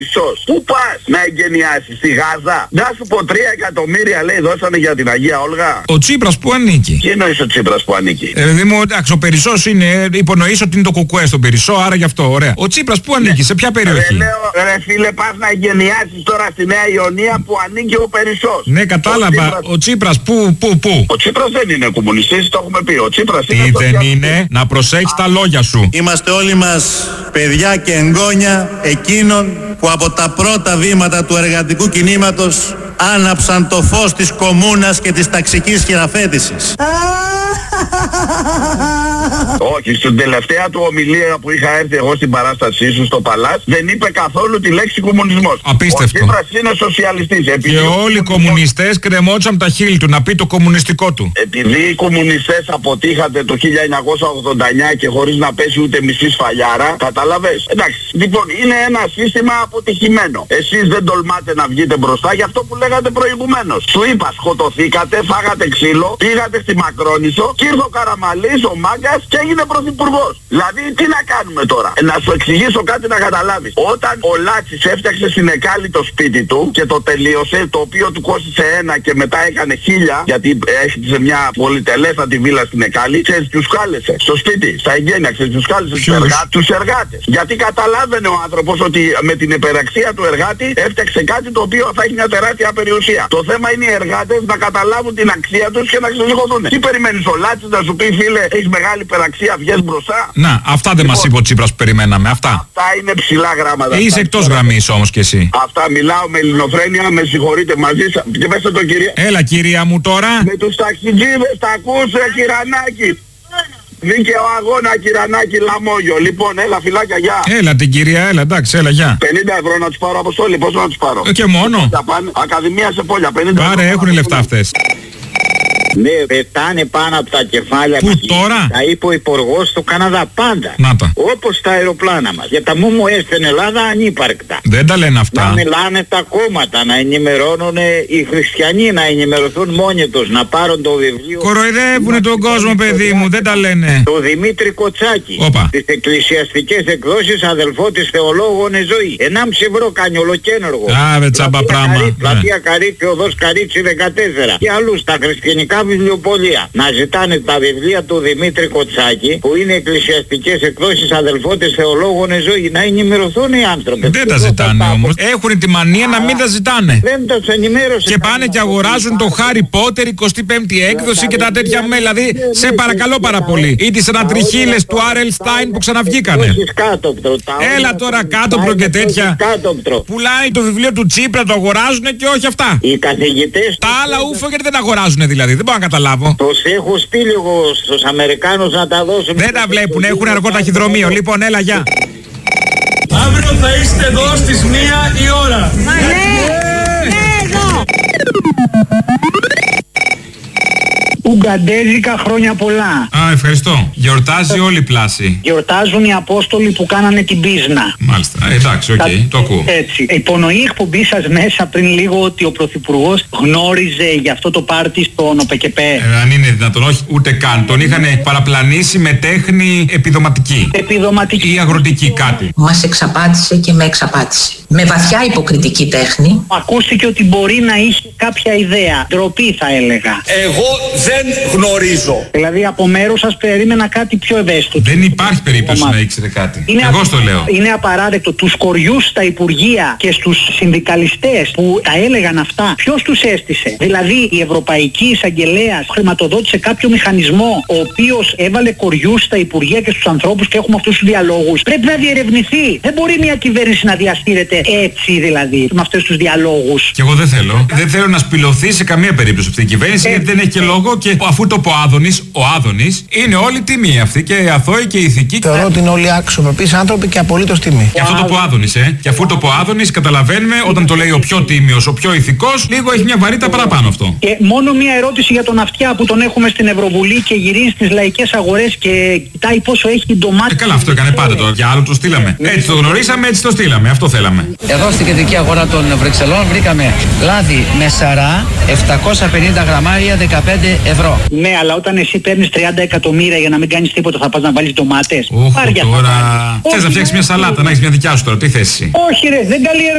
Πού πας να εγκαινιάσεις, στη Γάζα? Να σου πω 3 εκατομμύρια λέει δώσανε για την Αγία Όλγα. Ο Τσίπρας που ανήκει? Τι εννοείς ο Τσίπρας που ανήκει? Δηλαδή μου, εντάξει, ο Περισσός είναι, υπονοείς ότι είναι το κουκουέ στον Περισσό, άρα γι' αυτό, ωραία. Ο Τσίπρας που ανήκει, σε ποια περιοχή? Ρε φίλε, πας να εγκαινιάσεις τώρα στη Νέα Ιωνία που ανήκει ο Περισσός. Ναι, κατάλαβα. Ο Τσίπρας πού? Ο Τσίπρας δεν είναι κομμουνιστής, το έχουμε πει. Ο Τσίπρας είναι. Τι δεν είναι? Να προσέχεις τα λόγια σου. Είμαστε όλοι μας παιδιά και εγγόνια εκείνων που από τα πρώτα βήματα του εργατικού κινήματος άναψαν το φως της κομμούνας και της ταξικής χειραφέτησης. Όχι, στην τελευταία του ομιλία που είχα έρθει εγώ στην παράστασή σου στο Παλάς, δεν είπε καθόλου τη λέξη κομμουνισμός. Απίστευτο. Ο Τσίπρας είναι σοσιαλιστής. Και όλοι οι κομμουνιστές κρεμότσαν τα χείλη του να πει το κομμουνιστικό του. Επειδή οι κομμουνιστές αποτύχατε το 1989 και χωρίς να πέσει ούτε μισή σφαλιάρα, καταλαβες. Εντάξει, λοιπόν, είναι ένα σύστημα αποτυχημένο. Εσείς δεν τολμάτε να βγείτε μπροστά για αυτό που λέγατε προηγουμένως. Σου είπα, σκοτωθήκατε, φάγατε ξύλο, πήγατε στη Μακρόνισσο και ήρθε ο Καραμαλής, ο Μάγκας και έγινε πρωθυπουργός. Δηλαδή τι να κάνουμε τώρα? Να σου εξηγήσω κάτι να καταλάβεις. Όταν ο Λάτσης έφτιαξε στην Εκάλη το σπίτι του και το τελείωσε, το οποίο του κόστησε 1 και μετά έκανε 1000, γιατί έχτισε μια πολυτελέστατη βίλα στην Εκάλη, ξέρεις τους κάλεσε στο σπίτι, στα εγγένεια, ξέρεις τους κάλεσε τους εργάτες. Γιατί καταλάβαινε ο άνθρωπος ότι με την υπεραξία του εργάτη έφτιαξε κάτι το οποίο θα έχει μια τεράστια περιουσία. Το θέμα είναι οι εργάτες να καταλάβουν την αξία τους και να ξεσηκωθούν. Τι περιμένεις ο Λάτσης να σου πει, φίλε, έχεις μεγάλη υπεραξία, βγες μπροστά? Να, αυτά δεν μας είπε ο Τσίπρας που περιμέναμε, αυτά. Αυτά είναι ψηλά γράμματα. Είσαι εκτός γραμμής όμως κι εσύ. Αυτά μιλάω με ελληνοφρένεια, με συγχωρείτε μαζί σας. Και πέστε το κυρία. Έλα κυρία μου τώρα. Με τους ταξιτζίδες, τα ακούς Κυρανάκη? Δίκαιο αγώνα Κυρανάκη Λαμόγιο. Λοιπόν, έλα φιλάκια, γεια. Έλα την κυρία, έλα εντάξει, έλα γεια. 50 ευρώ να τους πάρω, Αποστόλη, πόσο να τους πάρω? Και μόνο. Ακαδημία σε Πόλια, 50 ευρώ. Πάρε, έχουν λεφτά αυτές. Ναι, πετάνε πάνω από τα κεφάλια μας. Πού τώρα? Τα είπε ο υπουργός στο Καναδά πάντα. Να τα. Όπως τα αεροπλάνα μας. Για τα μούμουε στην Ελλάδα ανύπαρκτα. Δεν τα λένε αυτά. Να μιλάνε τα κόμματα, να ενημερώνουν οι χριστιανοί, να ενημερωθούν μόνοι τους, να πάρουν το βιβλίο. Κοροϊδεύουνε τον κόσμο, παιδί μου, δεν τα λένε. Το Δημήτρη Κοτσάκη. Τις εκκλησιαστικές εκδόσεις, αδελφό της θεολόγων ζωή. 1,5 ευρώ κάνει ολοκένουργο. Άβε τσάμπα πράγμα. Πλατεία Καρίτσι, οδός Καρίτσι 14. Και αλλού στα χριστιανικά βιβλιοπωλεία. Να ζητάνε τα βιβλία του Δημήτρη Κοτσάκη, που είναι εκκλησιαστικές εκδόσεις, αδελφό της θεολόγων ζωή, να ενημερωθούν οι άνθρωποι. Δεν τα ζητάνε όμως. Έχουν τη μανία να μην τα ζητάνε. Δεν τα ενημέρωσε. Και πάνε και αγοράζουν το Χάρι Πότερ 25η έκδοση και τα τέτοια μέλη. Δηλαδή, σε παρακαλώ πάρα πολύ. Ή τις ανατριχίλες του Άρελ Στάιν που ξαναβγήκανε. Έλα τώρα κάτωπτρο και τέτοια. Πουλάει το βιβλίο του Τσίπρα, το αγοράζουν και όχι αυτά. Οι καθηγητές. Τα άλλα ούφο γιατί δεν τα αγοράζουν δηλαδή. Δεν μπορώ να καταλάβω. Τους έχω στείλει εγώ στους Αμερικάνους να τα δώσουν. Δεν τα βλέπουν, έχουν αργό ταχυδρομείο. Λοιπόν, έλα, γεια. Αύριο θα είστε εδώ στις 1 η ώρα. Ουγγαντέζικα χρόνια πολλά. Α, ευχαριστώ. Γιορτάζει όλη η πλάση. Γιορτάζουν οι Απόστολοι που κάνανε την πίσνα. Μάλιστα. Εντάξει, οκ, το ακούω. Έτσι. Υπονοεί η εκπομπή σας μέσα πριν λίγο ότι ο Πρωθυπουργός γνώριζε για αυτό το πάρτι στον ΟΠΕΚΕΠΕ. Αν είναι δυνατόν, όχι, ούτε καν. Τον είχαν παραπλανήσει με τέχνη επιδοματική. Επιδοματική. Ή αγροτική κάτι. Μας εξαπάτησε και με εξαπάτησε. Με βαθιά υποκριτική τέχνη. Ακούστηκε ότι μπορεί να είχε κάποια ιδέα. Ντροπή θα έλεγα. Εγώ δεν γνωρίζω. Δηλαδή από μέρους σας περίμενα κάτι πιο ευαίσθητο. Δεν υπάρχει περίπτωση να ήξερε κάτι. Εγώ στο λέω. Είναι απαράδεκτο τους κοριούς στα υπουργεία και στους συνδικαλιστές που τα έλεγαν αυτά. Ποιος τους έστησε? Δηλαδή η Ευρωπαϊκή Εισαγγελέας χρηματοδότησε κάποιο μηχανισμό ο οποίος έβαλε κοριούς στα υπουργεία και στους ανθρώπους και έχουμε αυτούς τους διαλόγους. Πρέπει να διερευνηθεί. Δεν μπορεί μια κυβέρνηση να διαστήρεται έτσι δηλαδή με αυτούς τους διαλόγους. Και εγώ δεν θέλω. Δεν θέλω να σπηλωθεί σε καμία περίπτωση αυτή η κυβέρνηση γιατί δεν έχει και λόγο. Και αφού το πω ο Άδωνης, είναι όλοι τιμοί αυτοί και αθώοι και ηθικοί. Θεωρώ ότι είναι όλοι αξιοπρεπείς άνθρωποι και απολύτως τιμή. Και αυτό το πω Άδωνης, Και αφού το πω Άδωνης, καταλαβαίνουμε όταν το λέει ο πιο τίμιος, ο πιο ηθικός, λίγο έχει μια βαρύτητα παραπάνω αυτό. Και μόνο μια ερώτηση για τον Αυτιά που τον έχουμε στην Ευρωβουλή και γυρίζει στις λαϊκές αγορές και κοιτάει πόσο έχει την ντομάτα. Καλά, αυτό έκανε πάντα τώρα. Για άλλο το στείλαμε. Έτσι το γνωρίσαμε, έτσι το στείλαμε. Αυτό θέλαμε. Εδώ στην κεντρική αγορά των Βρυξελών βρήκαμε λάδι με σαρά 750 γραμμάρια 15 ευρώ. ευρώ. Ναι, αλλά όταν εσύ παίρνεις 30 εκατομμύρια για να μην κάνεις τίποτα, θα πας να βάλεις ντομάτες. Όχι τώρα. Θες να φτιάξεις μια σαλάτα, να έχεις μια δικιά σου τώρα, τι θέση. Όχι ρε, δεν καλλιεργώ.